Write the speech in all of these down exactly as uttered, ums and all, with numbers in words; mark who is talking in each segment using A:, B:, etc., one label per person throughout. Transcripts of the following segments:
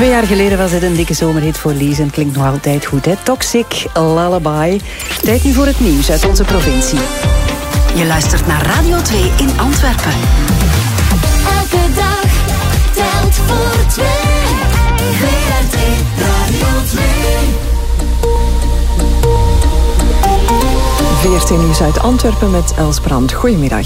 A: Twee jaar geleden was het een dikke zomerhit voor Lies en klinkt nog altijd goed, hè? Toxic Lullaby. Tijd nu voor het nieuws uit onze provincie.
B: Je luistert naar Radio twee in Antwerpen.
C: Elke dag telt voor twee. V R T Radio twee.
D: V R T Nieuws uit Antwerpen met Els Brand. Goedemiddag.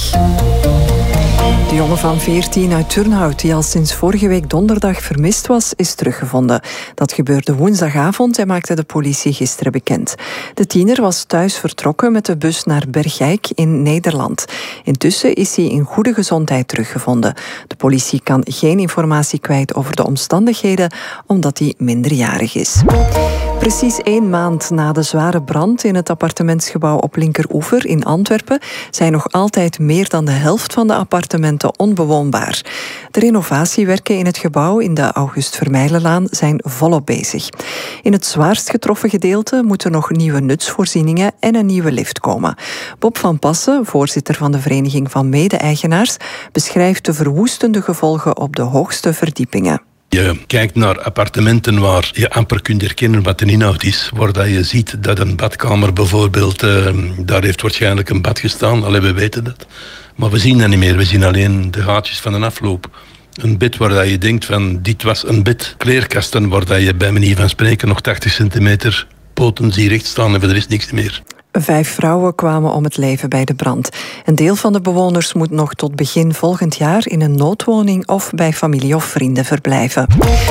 D: De jongen van veertien uit Turnhout, die al sinds vorige week donderdag vermist was, is teruggevonden. Dat gebeurde woensdagavond en maakte de politie gisteren bekend. De tiener was thuis vertrokken met de bus naar Bergijk in Nederland. Intussen is hij in goede gezondheid teruggevonden. De politie kan geen informatie kwijt over de omstandigheden, omdat hij minderjarig is. Precies één maand na de zware brand in het appartementsgebouw op Linkeroever in Antwerpen zijn nog altijd meer dan de helft van de appartementen onbewoonbaar. De renovatiewerken in het gebouw in de August Vermeilenlaan zijn volop bezig. In het zwaarst getroffen gedeelte moeten nog nieuwe nutsvoorzieningen en een nieuwe lift komen. Bob van Passen, voorzitter van de Vereniging van Mede-eigenaars, beschrijft de verwoestende gevolgen op de hoogste verdiepingen.
E: Je kijkt naar appartementen waar je amper kunt herkennen wat de inhoud is. Waar dat je ziet dat een badkamer bijvoorbeeld, uh, daar heeft waarschijnlijk een bad gestaan. Allee, we weten dat. Maar we zien dat niet meer. We zien alleen de gaatjes van een afloop. Een bed waar dat je denkt van dit was een bed. Kleerkasten waar dat je bij manier van spreken nog tachtig centimeter poten zie recht staan en verder is niks meer.
D: Vijf vrouwen kwamen om het leven bij de brand. Een deel van de bewoners moet nog tot begin volgend jaar in een noodwoning of bij familie of vrienden verblijven.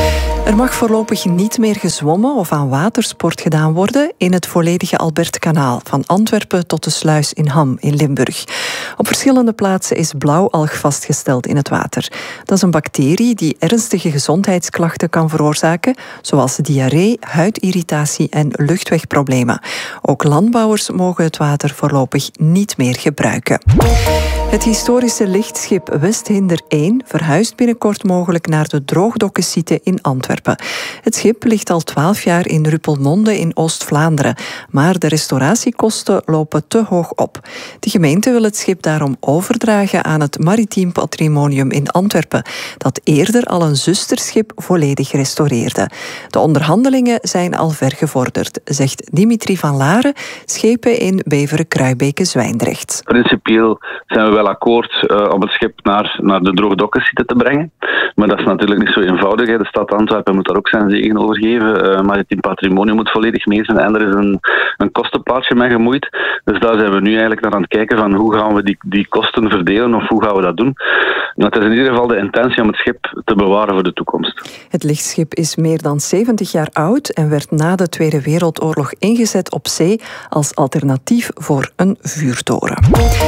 D: Er mag voorlopig niet meer gezwommen of aan watersport gedaan worden in het volledige Albertkanaal, van Antwerpen tot de sluis in Ham in Limburg. Op verschillende plaatsen is blauwalg vastgesteld in het water. Dat is een bacterie die ernstige gezondheidsklachten kan veroorzaken, zoals diarree, huidirritatie en luchtwegproblemen. Ook landbouwers mogen het water voorlopig niet meer gebruiken. Het historische lichtschip Westhinder één verhuist binnenkort mogelijk naar de droogdokkensite in Antwerpen. Het schip ligt al twaalf jaar in Ruppelmonde in Oost-Vlaanderen, maar de restauratiekosten lopen te hoog op. De gemeente wil het schip daarom overdragen aan het Maritiem Patrimonium in Antwerpen, dat eerder al een zusterschip volledig restaureerde. De onderhandelingen zijn al ver gevorderd, zegt Dimitri van Laren, schepen in Beveren-Kruibeke-Zwijndrecht.
F: Principieel zijn we wel akkoord uh, om het schip naar, naar de droogdokkensite te brengen. Maar dat is natuurlijk niet zo eenvoudig. Hè. De stad Antwerpen moet daar ook zijn zegen over geven. Uh, maar het patrimonium moet volledig mee zijn. En er is een, een kostenplaatje mee gemoeid. Dus daar zijn we nu eigenlijk naar aan het kijken van hoe gaan we die, die kosten verdelen of hoe gaan we dat doen. Maar het is in ieder geval de intentie om het schip te bewaren voor de toekomst.
D: Het lichtschip is meer dan zeventig jaar oud en werd na de Tweede Wereldoorlog ingezet op zee als alternatief voor een vuurtoren.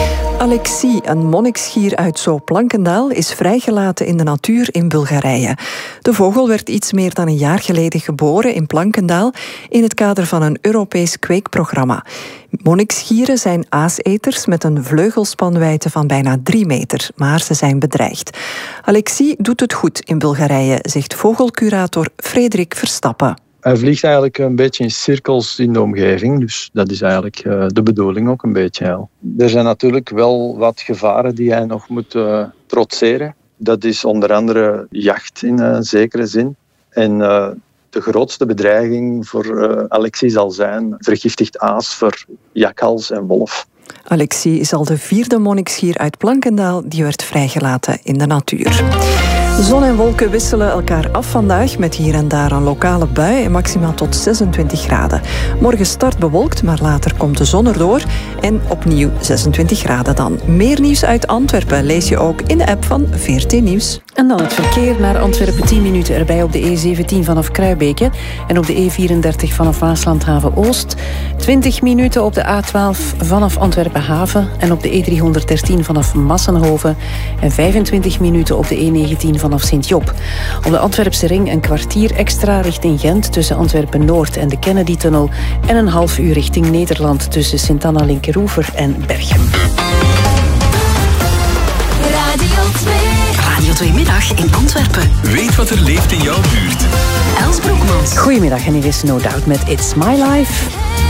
D: Alexi, een monniksgier uit Zoo-Plankendaal, is vrijgelaten in de natuur in Bulgarije. De vogel werd iets meer dan een jaar geleden geboren in Plankendaal in het kader van een Europees kweekprogramma. Monniksgieren zijn aaseters met een vleugelspanwijdte van bijna drie meter, maar ze zijn bedreigd. Alexi doet het goed in Bulgarije, zegt vogelcurator Frederik Verstappen.
G: Hij vliegt eigenlijk een beetje in cirkels in de omgeving, dus dat is eigenlijk uh, de bedoeling ook een beetje. Ja. Er zijn natuurlijk wel wat gevaren die hij nog moet uh, trotseren. Dat is onder andere jacht in een zekere zin. En uh, de grootste bedreiging voor uh, Alexi zal zijn vergiftigd aas voor jakhals en wolf.
D: Alexi is al de vierde monniksgier uit Plankendaal die werd vrijgelaten in de natuur. Zon en wolken wisselen elkaar af vandaag met hier en daar een lokale bui en maximaal tot zesentwintig graden. Morgen start bewolkt, maar later komt de zon erdoor en opnieuw zesentwintig graden dan. Meer nieuws uit Antwerpen lees je ook in de app van V R T Nieuws.
A: En dan het verkeer naar Antwerpen, tien minuten erbij op de E zeventien vanaf Kruibeke en op de E vierendertig vanaf Waaslandhaven-Oost. twintig minuten op de A twaalf vanaf Antwerpen-Haven en op de E driehonderddertien vanaf Massenhoven en vijfentwintig minuten op de E negentien vanaf Sint-Job. Op de Antwerpse ring een kwartier extra richting Gent tussen Antwerpen-Noord en de Kennedy-tunnel en een half uur richting Nederland tussen Sint-Anna-Linkeroever en Berchem.
C: Radio twee.
B: Radio twee Middag in Antwerpen.
H: Weet wat er leeft in jouw buurt.
B: Els Broekmans.
A: Goedemiddag en hier is No Doubt met It's My Life.